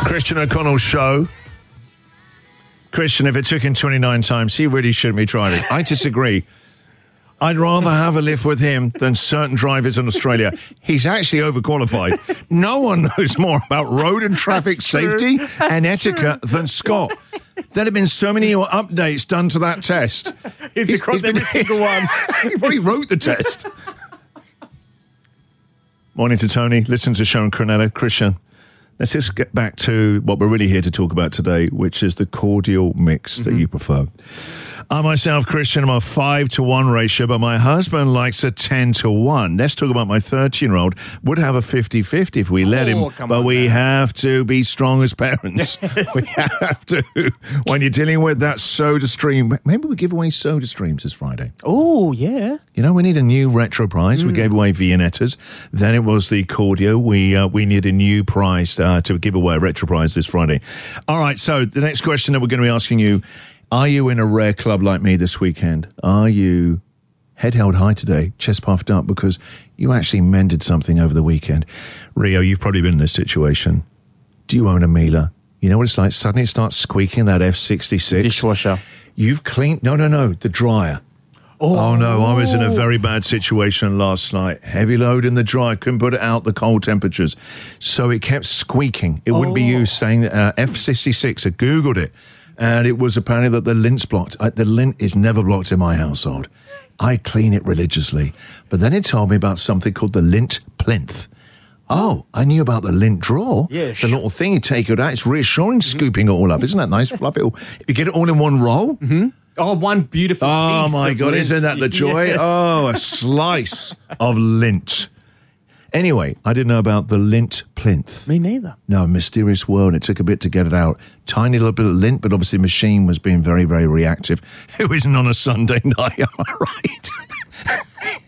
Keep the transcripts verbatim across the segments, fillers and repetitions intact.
Christian O'Connell show. Christian, if it took him twenty-nine times, he really shouldn't be driving. I disagree. I'd rather have a lift with him than certain drivers in Australia. He's actually overqualified. No one knows more about road and traffic safety and etiquette true. than Scott. There'd have been so many updates done to that test. He'd be across every single one. He probably wrote the test. Morning to Tony. Listen to Sharon Cronetta. Christian, let's just get back to what we're really here to talk about today, which is the cordial mix mm-hmm. that you prefer. I myself, Christian, I'm a five to one ratio, but my husband likes a ten to one. Let's talk about my thirteen-year-old. Would have a fifty-fifty if we oh, let him, but on, we man. have to be strong as parents. Yes. We have to. When you're dealing with that Soda Stream, maybe we give away Soda Streams this Friday. Oh, yeah. You know, we need a new retro prize. Mm. We gave away Viennettas. Then it was the Cordio. We uh, we need a new prize uh, to give away a retro prize this Friday. All right, so the next question that we're going to be asking you, are you in a rare club like me this weekend? Are you head held high today, chest puffed up, because you actually mended something over the weekend? Rio, you've probably been in this situation. Do you own a Miele? You know what it's like? Suddenly it starts squeaking, that F sixty-six. Dishwasher. You've cleaned... No, no, no, the dryer. Oh. oh, no, I was in a very bad situation last night. Heavy load in the dryer, couldn't put it out the cold temperatures. So it kept squeaking. It wouldn't oh. be you saying that uh, F sixty-six. I Googled it. And it was apparently that the lint's blocked. I, the lint is never blocked in my household. I clean it religiously. But then it told me about something called the lint plinth. Oh, I knew about the lint drawer. Yeah, the little thing, you take it out. It's reassuring mm-hmm. scooping it all up. Isn't that nice? Fluff it all. You get it all in one roll. Mm-hmm. Oh, one beautiful oh, piece my of God, lint. Isn't that the joy? Yes. Oh, a slice of lint. Anyway, I didn't know about the lint plinth. Me neither. No, mysterious world. It took a bit to get it out. Tiny little bit of lint, but obviously the machine was being very, very reactive. It wasn't on a Sunday night, am I right?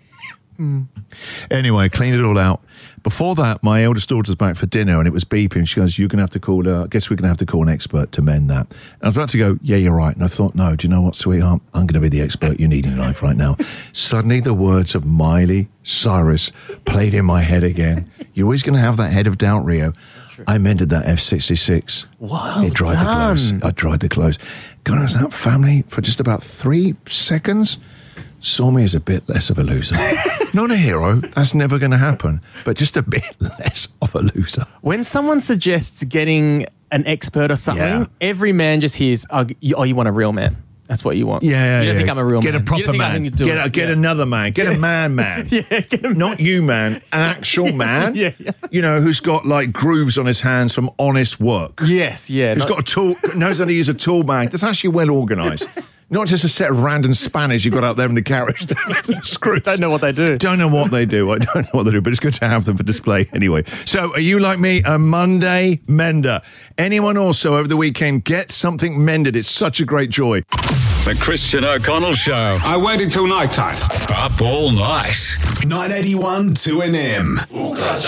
mm. Anyway, cleaned it all out. Before that, my eldest daughter's back for dinner and it was beeping. She goes, you're going to have to call, uh, I guess we're going to have to call an expert to mend that. And I was about to go, yeah, you're right. And I thought, no, do you know what, sweetheart? I'm going to be the expert you need in life right now. Suddenly the words of Miley Cyrus played in my head again. You're always going to have that head of doubt, Rio. True. I mended that F sixty-six. Wow, it dried done. the clothes. I dried the clothes. God, as that family for just about three seconds saw me as a bit less of a loser. Not a hero, that's never going to happen, but just a bit less of a loser. When someone suggests getting an expert or something, yeah. every man just hears, oh you, oh, you want a real man. That's what you want. Yeah, yeah, You don't yeah. think I'm a real get man. Get a proper man. Get, a, get yeah. another man. Get, get a man man. yeah, get a man. Not you, man. An actual yes, man. Yeah, yeah. You know, who's got like grooves on his hands from honest work. Yes, yeah. Who's not- got a tool, knows how to use a tool bag. That's actually well organised. Not just a set of random spanners you've got out there in the garage. Screws. Don't know what they do. Don't know what they do. I don't know what they do, but it's good to have them for display anyway. So are you like me, a Monday mender? Anyone also over the weekend get something mended? It's such a great joy. The Christian O'Connell Show. I waited till night time. Up all night. nine eighty-one two N M.